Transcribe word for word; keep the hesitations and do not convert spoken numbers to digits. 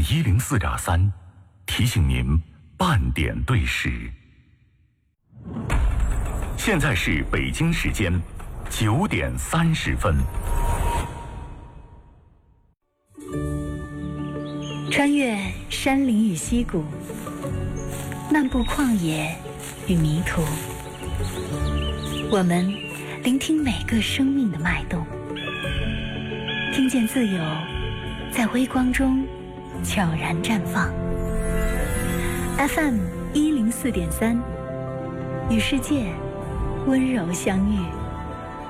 一零四点三，提醒您半点对时。现在是北京时间九点三十分。 穿越山林与溪谷，漫步旷野与迷途，我们聆听每个生命的脉动，听见自由在微光中悄然绽放。F M 一零四点三，与世界温柔相遇。